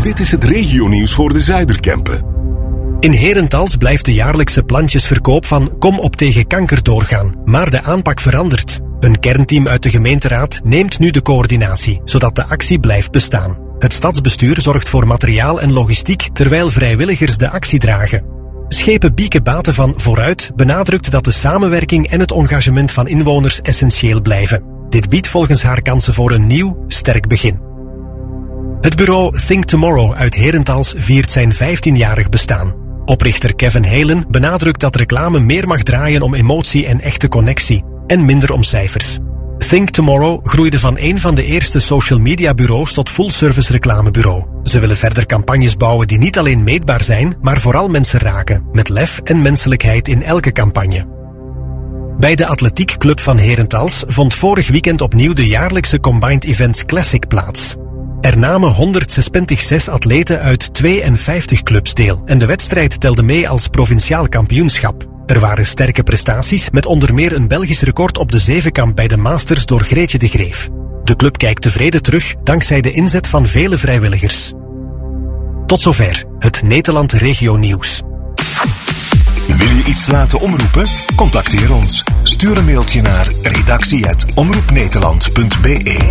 Dit is het regionieuws voor de Zuiderkempen. In Herentals blijft de jaarlijkse plantjesverkoop van Kom op tegen kanker doorgaan, maar de aanpak verandert. Een kernteam uit de gemeenteraad neemt nu de coördinatie, zodat de actie blijft bestaan. Het stadsbestuur zorgt voor materiaal en logistiek, terwijl vrijwilligers de actie dragen. Schepen Bieke Baten van Vooruit benadrukt dat de samenwerking en het engagement van inwoners essentieel blijven. Dit biedt volgens haar kansen voor een nieuw, sterk begin. Het bureau Think Tomorrow uit Herentals viert zijn 15-jarig bestaan. Oprichter Kevin Halen benadrukt dat reclame meer mag draaien om emotie en echte connectie, en minder om cijfers. Think Tomorrow groeide van een van de eerste social media bureaus tot full-service reclamebureau. Ze willen verder campagnes bouwen die niet alleen meetbaar zijn, maar vooral mensen raken, met lef en menselijkheid in elke campagne. Bij de atletiekclub van Herentals vond vorig weekend opnieuw de jaarlijkse Combined Events Classic plaats. Er namen 126 atleten uit 52 clubs deel en de wedstrijd telde mee als provinciaal kampioenschap. Er waren sterke prestaties met onder meer een Belgisch record op de zevenkamp bij de Masters door Greetje de Greef. De club kijkt tevreden terug dankzij de inzet van vele vrijwilligers. Tot zover het Nederland Regio Nieuws. Wil je iets laten omroepen? Contacteer ons. Stuur een mailtje naar redactie@omroepnederland.be.